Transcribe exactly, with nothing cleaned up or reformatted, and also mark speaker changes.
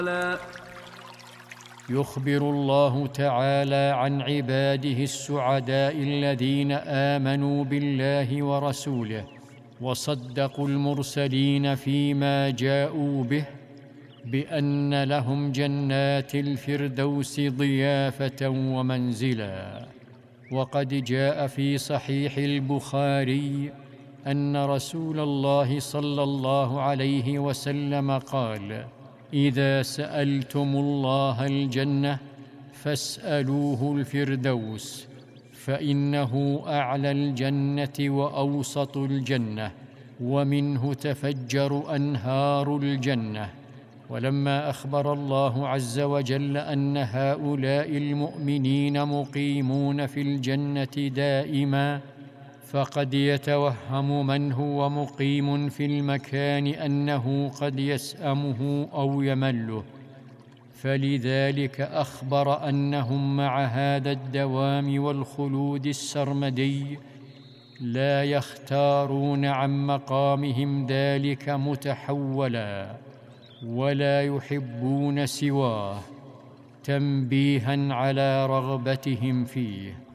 Speaker 1: يخبر الله تعالى عن عباده السعداء الذين آمنوا بالله ورسوله وصدقوا المرسلين فيما جاءوا به بأن لهم جنات الفردوس ضيافة ومنزلا. وقد جاء في صحيح البخاري أن رسول الله صلى الله عليه وسلم قال: إذا سألتم الله الجنة فاسألوه الفردوس، فإنه أعلى الجنة وأوسط الجنة، ومنه تفجر أنهار الجنة. ولما أخبر الله عز وجل أن هؤلاء المؤمنين مقيمون في الجنة دائما، فقد يتوهم من هو مقيم في المكان أنه قد يسأمه أو يمله، فلذلك أخبر أنهم مع هذا الدوام والخلود السرمدي لا يختارون عن مقامهم ذلك متحولا، ولا يحبون سواه، تنبيها على رغبتهم فيه.